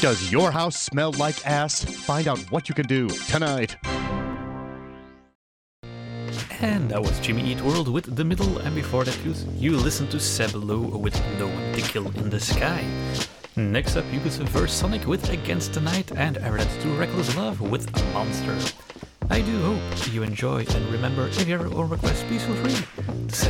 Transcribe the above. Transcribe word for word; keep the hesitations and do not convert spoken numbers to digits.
Does your house smell like ass? Find out what you can do tonight. And that was Jimmy Eat World with The Middle, and before that you, you listened to Seb Low with No One to Kill in the Sky. Next up you could subvert Sonic with Against the Night, and Aerodance to Reckless Love with A Monster. I do hope you enjoy, and remember, if you have your own requests, please feel free to send